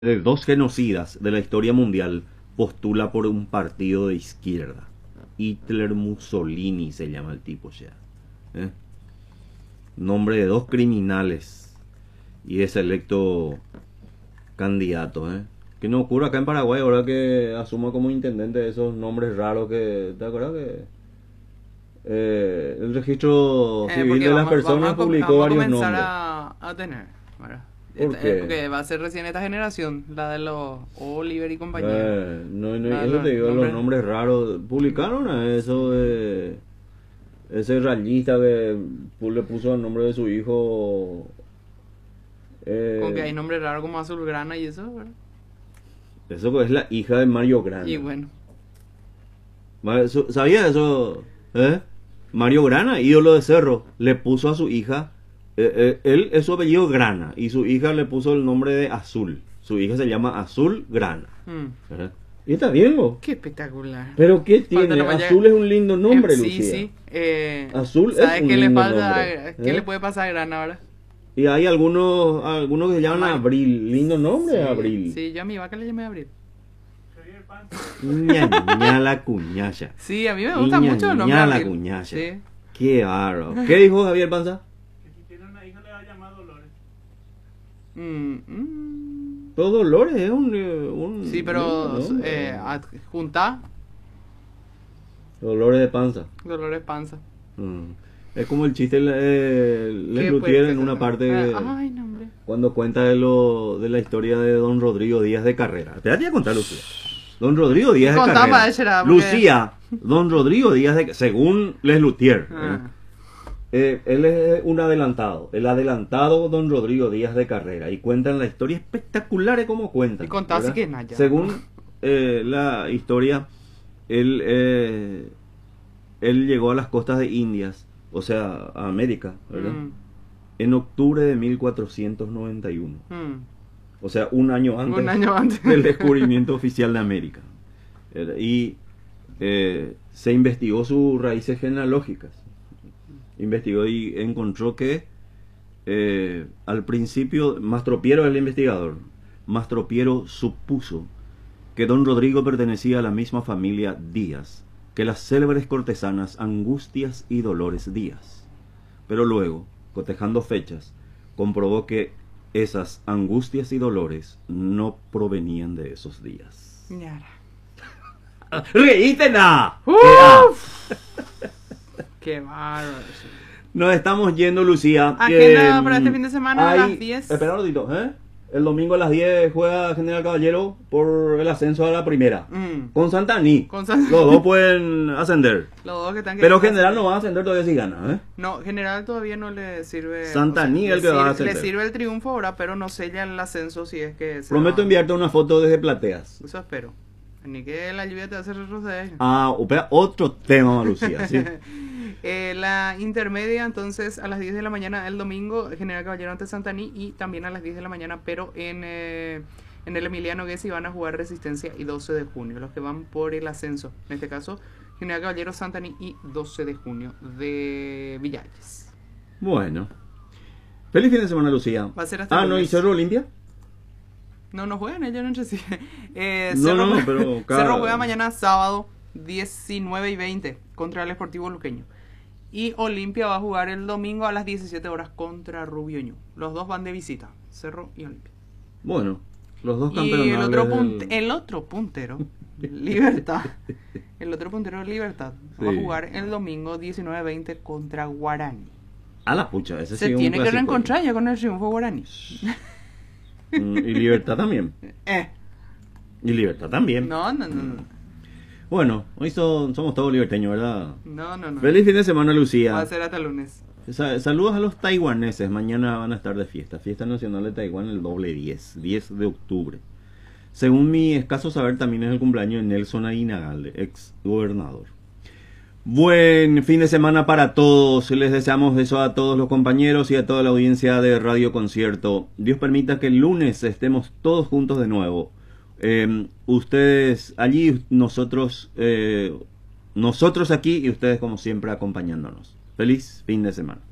de dos genocidas de la historia mundial postula por un partido de izquierda. Hitler Mussolini se llama el tipo ya. Nombre de dos criminales y es electo candidato. Que no ocurre acá en Paraguay ahora que asuma como intendente esos nombres raros que... ¿Te acuerdas que el registro civil de las personas publicó varios nombres? A tener, ¿verdad? ¿Por qué? Porque va a ser recién esta generación, la de los Oliver y compañía. No, eso te digo, los nombres raros. Publicaron a eso de ese rayista que le puso el nombre de su hijo. Con que hay nombres raros como Azulgrana y eso, ¿verdad? Eso es la hija de Mario Grana. Y bueno. ¿Sabía eso? Mario Grana, ídolo de Cerro, le puso a su hija, él es su apellido Grana, y su hija le puso el nombre de Azul. Su hija se llama Azul Grana. Y está bien, ¿no? Qué espectacular. ¿Pero qué tiene? Azul es un lindo nombre, sí, Lucía. Sí, Azul ¿sabes es un qué lindo le falta? nombre. ¿Qué le puede pasar a Grana ahora? Y hay algunos que se llaman Abril. Lindo nombre, Sí, Abril. Sí, yo a mi vaca le llamé Abril. Ña la cuñacha. Sí, a mí me gusta mucho el nombre Ña Abril. la cuñacha. Sí. Qué bárbaro. ¿Qué dijo Javier Panza? Que si tiene una hija le va a llamar Dolores. Pero Dolores es un Sí, pero junta Dolores de Panza. Dolores Panza. Es como el chiste Les Luthier en una parte ay, no, hombre. cuando cuenta de la historia de don Rodrigo Díaz de Carrera. Te voy a contar, Lucía. Don Rodrigo Díaz de Carrera. Lucía, don Rodrigo Díaz de según Les Luthier. Él es un adelantado, el adelantado don Rodrigo Díaz de Carrera, y cuentan la historia espectacular de cómo cuentan. Y contás que nada. Según la historia, él llegó a las costas de Indias, o sea, a América, ¿verdad? En octubre de 1491. O sea, un año antes del descubrimiento oficial de América. Y se investigó sus raíces genealógicas. Investigó y encontró que al principio Mastropiero es el investigador. Mastropiero supuso que don Rodrigo pertenecía a la misma familia Díaz que las célebres cortesanas Angustias y Dolores Díaz. Pero luego, cotejando fechas, comprobó que esas Angustias y Dolores no provenían de esos días. ¡Reíste nada! ¡Qué bárbaro! Nos estamos yendo, Lucía. Agenda para este fin de semana a las 10. Espera un ratito, El domingo a las 10 juega General Caballero por el ascenso a la primera. Con Santaní. Los dos pueden ascender. Los dos que están pero General no va a ascender todavía si gana, No, General todavía no le sirve. Santaní es el que va a ascender. Le sirve el triunfo ahora, pero no sella el ascenso si es que... Prometo enviarte una foto desde Plateas. Eso espero. Ni que la lluvia te hace retroceder. Otro tema, Lucía, ¿sí? La intermedia, entonces, a las 10 de la mañana el domingo, General Caballero ante Santaní, y también a las 10 de la mañana, pero en el Emiliano Gessi van a jugar Resistencia y 12 de junio, los que van por el ascenso. En este caso, General Caballero, Santaní y 12 de junio de Villalles. Bueno. Feliz fin de semana, Lucía. Va a ser hasta ¿no? ¿Y Cerro Olimpia? No juegan ellos entre sí. Pero Cerro juega mañana sábado 19 y 20 contra el Sportivo Luqueño. Y Olimpia va a jugar el domingo a las 17 horas contra Rubio Ñu. Los dos van de visita, Cerro y Olimpia. Bueno, los dos campeones. Y el otro puntero, Libertad. El otro puntero, Libertad, va a jugar el domingo 19-20 contra Guaraní. A la pucha, ese se tiene que reencontrar ya con el triunfo Guaraní. Y Libertad también. Y Libertad también. No. Bueno, hoy somos todos liberteños, ¿verdad? No. Feliz fin de semana, Lucía. Va a ser hasta el lunes. Saludos a los taiwaneses. Mañana van a estar de fiesta. Fiesta Nacional de Taiwán el doble 10 de octubre. Según mi escaso saber, también es el cumpleaños de Nelson Aguinagalde, ex gobernador. Buen fin de semana para todos. Les deseamos eso a todos los compañeros y a toda la audiencia de Radio Concierto. Dios permita que el lunes estemos todos juntos de nuevo. Ustedes allí, nosotros aquí y ustedes como siempre acompañándonos. Feliz fin de semana.